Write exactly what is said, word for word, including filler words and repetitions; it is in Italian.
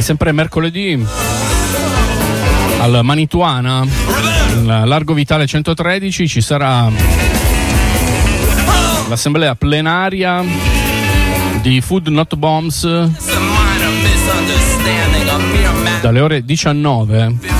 sempre mercoledì al Manituana, Largo Vitale centotredici, ci sarà l'assemblea plenaria di Food Not Bombs dalle ore diciannove